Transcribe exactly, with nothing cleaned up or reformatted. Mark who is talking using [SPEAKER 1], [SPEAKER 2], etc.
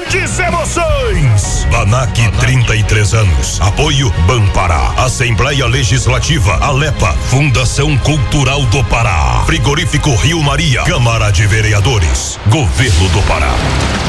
[SPEAKER 1] grandes emoções. Banac, trinta e três anos. Apoio Banpará, Assembleia Legislativa, Alepa, Fundação Cultural do Pará, Frigorífico Rio Maria, Câmara de Vereadores, Governo do Pará.